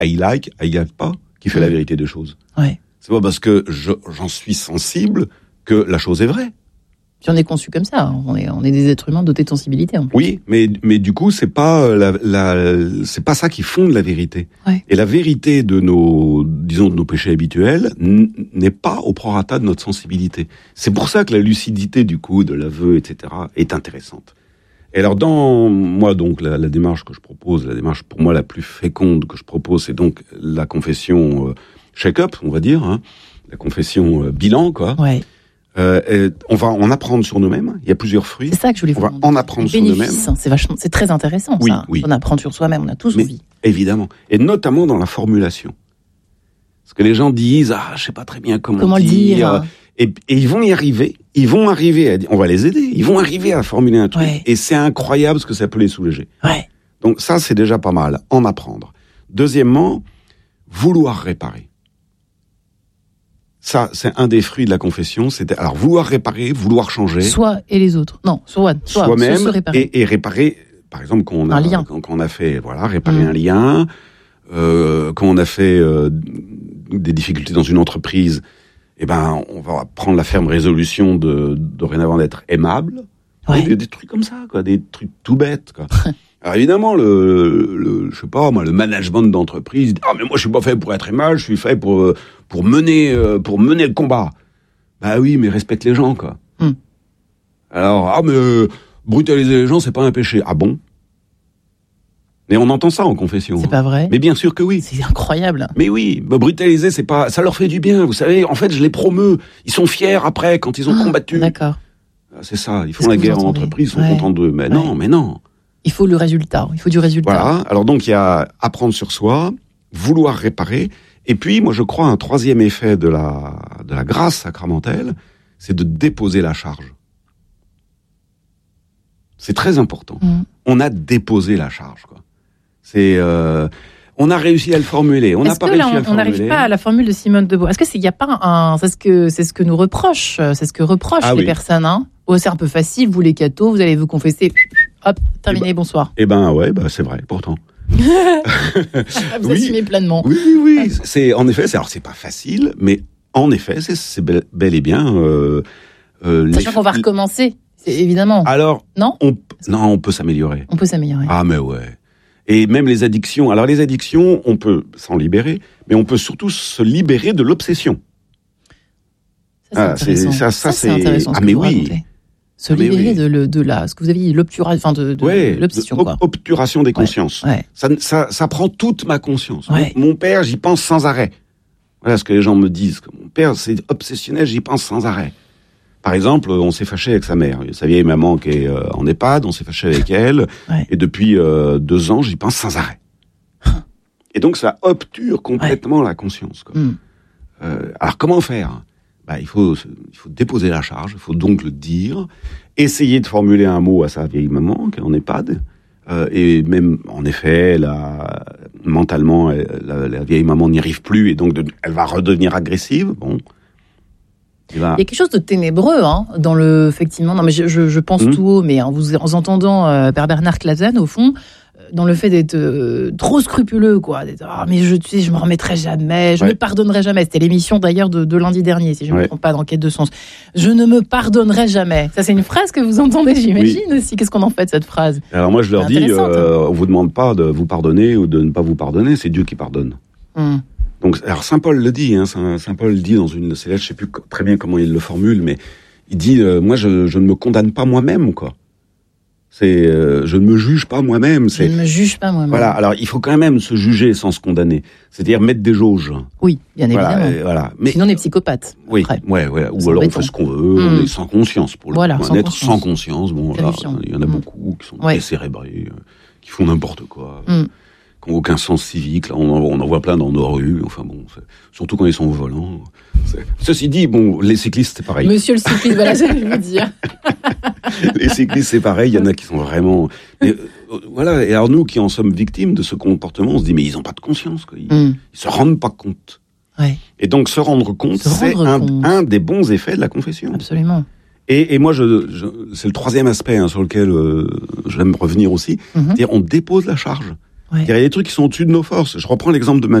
I like pas qui fait la vérité des choses. Ouais. C'est pas parce que j'en suis sensible que la chose est vraie. Puis on est conçu comme ça. On est des êtres humains dotés de sensibilité. En plus. Oui, mais du coup, c'est pas c'est pas ça qui fonde la vérité. Ouais. Et la vérité de nos péchés habituels n'est pas au prorata de notre sensibilité. C'est pour ça que la lucidité du coup, de l'aveu, etc., est intéressante. Et alors, moi, donc, la démarche que je propose, la démarche pour moi la plus féconde que je propose, c'est donc la confession check-up, on va dire, hein, la confession bilan, quoi. Ouais. On va en apprendre sur nous-mêmes. Il y a plusieurs fruits. C'est ça que je voulais vous demander. On va en apprendre sur nous-mêmes. C'est très intéressant, oui, ça. Oui. On apprend sur soi-même, on a tous envie. Évidemment. Et notamment dans la formulation. Parce que les gens disent, je sais pas très bien comment le dire. Et ils vont y arriver. Ils vont arriver on va les aider. Ils vont arriver à formuler un truc. Ouais. Et c'est incroyable ce que ça peut les soulager. Ouais. Donc ça, c'est déjà pas mal. En apprendre. Deuxièmement, vouloir réparer. Ça, c'est un des fruits de la confession. Alors, vouloir réparer, vouloir changer. Soi et les autres. Non, soi-même se réparer. Et réparer, par exemple, quand on a fait, réparer un lien, quand on a fait des difficultés dans une entreprise, on va prendre la ferme résolution de dorénavant d'être aimable. Ouais. Des trucs comme ça, quoi, des trucs tout bêtes, quoi. Alors évidemment, je sais pas, moi, le management d'entreprise, mais moi je suis pas fait pour être aimable, je suis fait pour mener le combat. Bah oui, mais respecte les gens, quoi. Alors, brutaliser les gens, c'est pas un péché. Ah bon? Mais on entend ça en confession. C'est pas vrai? Mais bien sûr que oui. C'est incroyable. Mais oui, brutaliser, c'est pas, ça leur fait du bien, vous savez. En fait, je les promeus. Ils sont fiers après quand ils ont combattu. D'accord. C'est ça. Ils font la guerre en entreprise, ils sont contents d'eux. Mais non. Il faut le résultat. Il faut du résultat. Voilà. Alors donc, il y a apprendre sur soi, vouloir réparer. Et puis, moi, je crois, un troisième effet de la grâce sacramentelle, c'est de déposer la charge. C'est très important. On a déposé la charge, quoi. On a réussi à le formuler. On n'a pas réussi à le formuler. On n'arrive pas à la formule de Simone de Beauvoir. Est-ce qu'il n'y a pas c'est ce que nous reprochent, c'est ce que reprochent les personnes, hein? C'est un peu facile, vous les cathos, vous allez vous confesser, hop, terminé, bonsoir. C'est vrai, pourtant. Vous assumez pleinement. Oui. En effet, c'est pas facile, mais en effet, c'est bel et bien. Sachant qu'on va recommencer, c'est évidemment. Alors, non, on peut s'améliorer. On peut s'améliorer. Ah, mais ouais. Et même les addictions. Alors, les addictions, on peut s'en libérer, mais on peut surtout se libérer de l'obsession. Ça, c'est intéressant. C'est intéressant. Ah, mais oui. Racontez. Se libérer de ce que vous avez dit, l'obturation, l'obsession, quoi. Obturation des consciences. Ouais. Ça prend toute ma conscience. Ouais. Mon père, j'y pense sans arrêt. Voilà ce que les gens me disent. Mon père, c'est obsessionnel, j'y pense sans arrêt. Par exemple, on s'est fâché avec sa mère. Sa vieille maman qui est en EHPAD, on s'est fâché avec elle. Ouais. Et depuis 2 ans, j'y pense sans arrêt. Et donc, ça obture complètement la conscience, quoi. Alors, comment faire ? Il faut déposer la charge, il faut donc le dire, essayer de formuler un mot à sa vieille maman qui est en EHPAD, et même, en effet, mentalement, la vieille maman n'y arrive plus, et donc elle va redevenir agressive, bon. Il y a quelque chose de ténébreux, hein, effectivement, non mais je pense tout haut, mais en vous entendant Père Bernard Clasen, au fond, dans le fait d'être trop scrupuleux, quoi. Mais je me remettrai jamais, je ne pardonnerai jamais. C'était l'émission d'ailleurs de lundi dernier, si je ne me trompe pas, dans Quête de sens. Je ne me pardonnerai jamais. Ça, c'est une phrase que vous entendez, j'imagine aussi. Qu'est-ce qu'on en fait de cette phrase ? Alors moi, je leur dis, on vous demande pas de vous pardonner ou de ne pas vous pardonner, c'est Dieu qui pardonne. Donc, alors Saint Paul le dit, Saint Paul le dit dans une de ses lettres, je sais plus très bien comment il le formule, mais il dit, moi, je ne me condamne pas moi-même, quoi. Je ne me juge pas moi-même. Je ne me juge pas moi-même. Voilà. Alors, il faut quand même se juger sans se condamner. C'est-à-dire mettre des jauges. Oui, bien évidemment. Voilà. Mais sinon, on est psychopathe. Oui. Après. Ouais. Ou alors on fait ce qu'on veut. On est sans conscience pour sans être conscience. sans conscience. Bon, là, il y en a beaucoup qui sont décérébrés, qui font n'importe quoi, qui n'ont aucun sens civique. Là, on en voit plein dans nos rues. Enfin bon, surtout quand ils sont au volant. Ceci dit, les cyclistes, c'est pareil. Monsieur le cycliste, voilà, j'allais vous dire. Les cyclistes, c'est pareil. Il y en a qui sont vraiment. Mais, voilà. Et alors nous, qui en sommes victimes de ce comportement, on se dit mais ils n'ont pas de conscience, quoi. Ils se rendent pas compte. Ouais. Et donc se rendre compte, c'est un des bons effets de la confession. Absolument. Et moi, c'est le troisième aspect sur lequel j'aime revenir aussi. C'est-à-dire, on dépose la charge. Ouais. Il y a des trucs qui sont au-dessus de nos forces. Je reprends l'exemple de ma